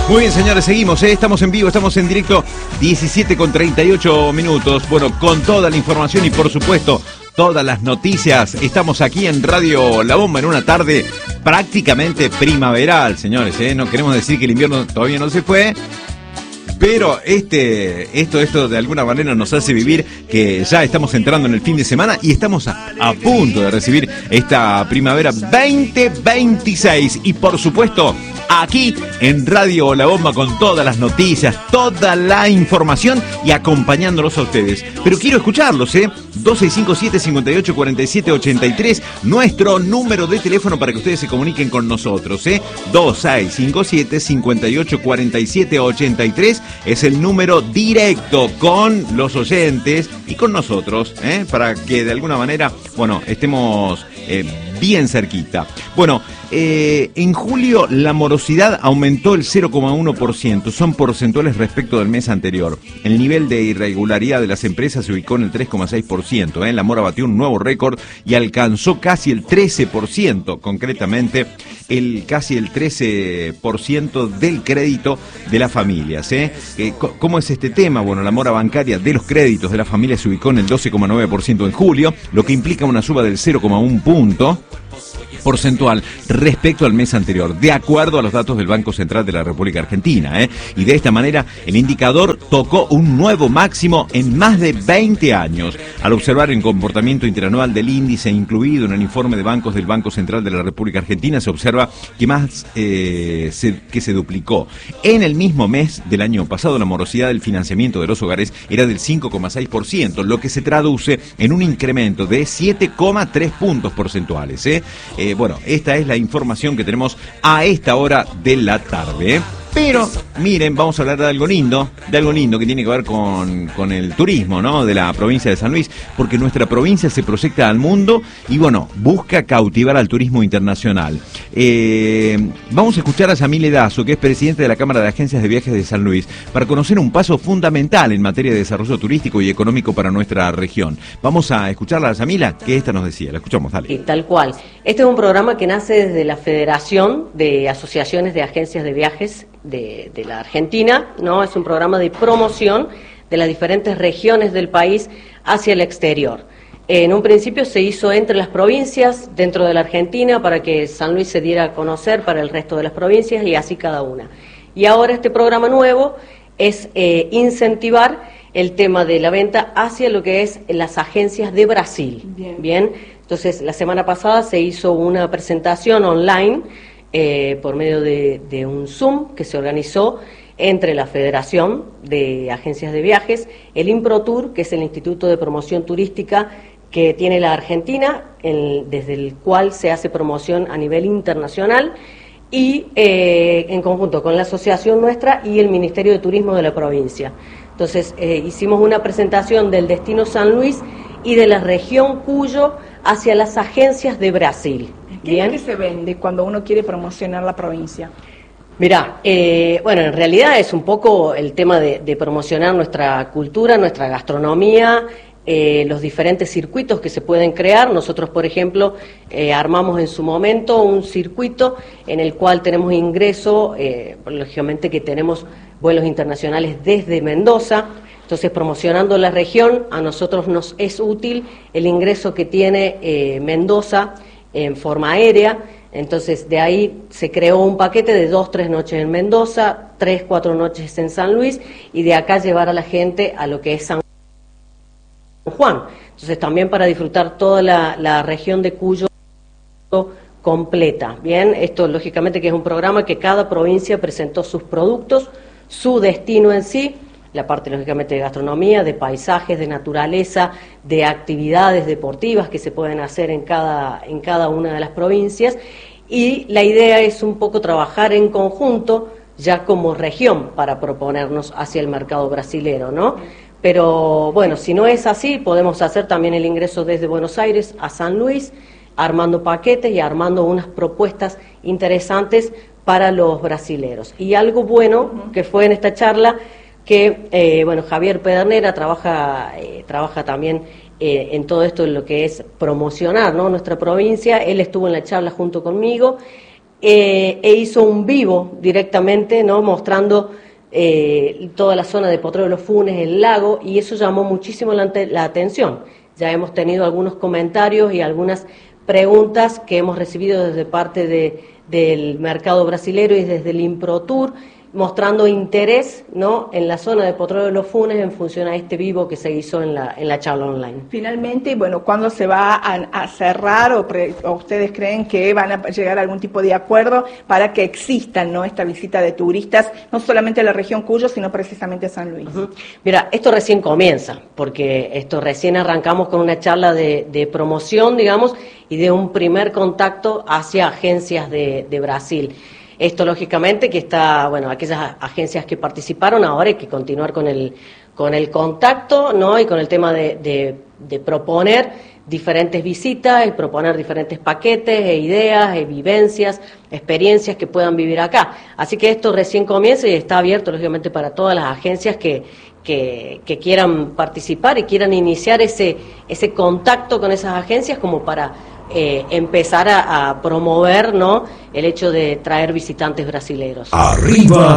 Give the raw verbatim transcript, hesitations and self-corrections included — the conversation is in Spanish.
Muy bien, señores, seguimos, ¿eh? Estamos en vivo, estamos en directo, diecisiete con treinta y ocho minutos, bueno, con toda la información y por supuesto todas las noticias. Estamos aquí en Radio La Bomba en una tarde prácticamente primaveral, señores, ¿eh? No queremos decir que el invierno todavía no se fue, pero este, esto, esto de alguna manera nos hace vivir que ya estamos entrando en el fin de semana y estamos a, a punto de recibir esta primavera veinte veintiséis. Y por supuesto, aquí en Radio La Bomba con todas las noticias, toda la información y acompañándolos a ustedes. Pero quiero escucharlos, ¿eh? dos seis cinco siete, cinco ocho cuatro siete ocho tres, nuestro número de teléfono para que ustedes se comuniquen con nosotros, ¿eh? dos seis cinco siete, cinco ocho cuatro siete ocho tres es el número directo con los oyentes y con nosotros, ¿eh? Para que de alguna manera, bueno, estemos eh, bien cerquita. Bueno, eh, en julio la morosidad aumentó el cero coma uno por ciento, son porcentuales respecto del mes anterior. El nivel de irregularidad de las empresas se ubicó en el tres coma seis por ciento, ¿eh? La mora batió un nuevo récord y alcanzó casi el trece por ciento, concretamente el casi el trece por ciento del crédito de las familias, ¿eh? Eh, ¿Cómo es este tema? Bueno, la mora bancaria de los créditos de las familias se ubicó en el doce coma nueve por ciento en julio, lo que implica una suba del cero coma uno punto porcentual respecto al mes anterior, de acuerdo a los datos del Banco Central de la República Argentina, ¿eh? Y de esta manera el indicador tocó un nuevo máximo en más de veinte años. Al observar el comportamiento interanual del índice incluido en el informe de bancos del Banco Central de la República Argentina, se observa que más eh, se, que se duplicó. En el mismo mes del año pasado, la morosidad del financiamiento de los hogares era del cinco coma seis por ciento, lo que se traduce en un incremento de siete coma tres puntos porcentuales, ¿eh? Eh, Bueno, esta es la información que tenemos a esta hora de la tarde. Pero, miren, vamos a hablar de algo lindo, de algo lindo que tiene que ver con, con el turismo, ¿no? De la provincia de San Luis, porque nuestra provincia se proyecta al mundo y, bueno, busca cautivar al turismo internacional. Eh, vamos a escuchar a Yamile Dazo, que es presidente de la Cámara de Agencias de Viajes de San Luis, para conocer un paso fundamental en materia de desarrollo turístico y económico para nuestra región. Vamos a escucharla a Yamila, que esta nos decía. La escuchamos, dale. Sí, tal cual. Este es un programa que nace desde la Federación de Asociaciones de Agencias de Viajes De, de la Argentina, ¿no? Es un programa de promoción de las diferentes regiones del país hacia el exterior. En un principio se hizo entre las provincias dentro de la Argentina para que San Luis se diera a conocer para el resto de las provincias y así cada una. Y ahora este programa nuevo es eh, incentivar el tema de la venta hacia lo que es las agencias de Brasil. Bien. Bien. Entonces, la semana pasada se hizo una presentación online Eh, por medio de, de un Zoom que se organizó entre la Federación de Agencias de Viajes, el IMPROTUR, que es el Instituto de Promoción Turística que tiene la Argentina, el, desde el cual se hace promoción a nivel internacional, y eh, en conjunto con la asociación nuestra y el Ministerio de Turismo de la provincia. Entonces, eh, hicimos una presentación del destino San Luis y de la región Cuyo hacia las agencias de Brasil. ¿Qué Bien. es lo que se vende cuando uno quiere promocionar la provincia? Mirá, eh, bueno, en realidad es un poco el tema de, de promocionar nuestra cultura, nuestra gastronomía, eh, los diferentes circuitos que se pueden crear. Nosotros, por ejemplo, eh, armamos en su momento un circuito en el cual tenemos ingreso, eh, lógicamente que tenemos vuelos internacionales desde Mendoza. Entonces, promocionando la región, a nosotros nos es útil el ingreso que tiene eh, Mendoza en forma aérea. Entonces, de ahí se creó un paquete de dos, tres noches en Mendoza, tres, cuatro noches en San Luis, y de acá llevar a la gente a lo que es San Juan. Entonces, también para disfrutar toda la, la región de Cuyo completa. Bien, esto lógicamente que es un programa que cada provincia presentó sus productos, su destino en sí, la parte lógicamente de gastronomía, de paisajes, de naturaleza, de actividades deportivas que se pueden hacer en cada, en cada una de las provincias, y la idea es un poco trabajar en conjunto ya como región para proponernos hacia el mercado brasilero, ¿no? Pero bueno, si no es así, podemos hacer también el ingreso desde Buenos Aires a San Luis, armando paquetes y armando unas propuestas interesantes para los brasileros. Y algo bueno que fue en esta charla, que, eh, bueno, Javier Pedernera trabaja, eh, trabaja también eh, en todo esto, en lo que es promocionar, ¿no?, nuestra provincia. Él estuvo en la charla junto conmigo eh, e hizo un vivo directamente, ¿no? Mostrando eh, toda la zona de Potrero de los Funes, el lago, y eso llamó muchísimo la, la atención. Ya hemos tenido algunos comentarios y algunas preguntas que hemos recibido desde parte de, del mercado brasilero y desde el ImproTour, mostrando interés, ¿no?, en la zona de Potrero de los Funes en función a este vivo que se hizo en la, en la charla online. Finalmente, bueno, ¿cuándo se va a, a cerrar o, pre, o ustedes creen que van a llegar a algún tipo de acuerdo para que exista, ¿no?, esta visita de turistas, no solamente a la región Cuyo, sino precisamente a San Luis? Uh-huh. Mira, esto recién comienza, porque esto recién arrancamos con una charla de, de promoción, digamos, y de un primer contacto hacia agencias de, de Brasil. Esto, lógicamente, que está, bueno, aquellas agencias que participaron, ahora hay que continuar con el, con el contacto, ¿no?, y con el tema de, de, de proponer diferentes visitas, el proponer diferentes paquetes e ideas, e vivencias, experiencias que puedan vivir acá. Así que esto recién comienza y está abierto, lógicamente, para todas las agencias que, que, que quieran participar y quieran iniciar ese, ese contacto con esas agencias como para Eh, empezar a, a promover, ¿no?, el hecho de traer visitantes brasileños. Arriba.